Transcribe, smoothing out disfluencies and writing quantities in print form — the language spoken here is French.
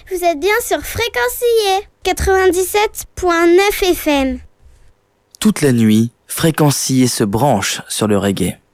Vous êtes bien sur Fréquencier 97.9 FM. Toute la nuit, Fréquencier se branche sur le reggae.